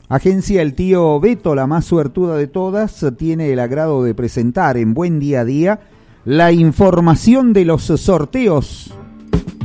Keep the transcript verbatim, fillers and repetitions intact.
Agencia El Tío Beto, la más suertuda de todas, tiene el agrado de presentar en Buen Día a Día la información de los sorteos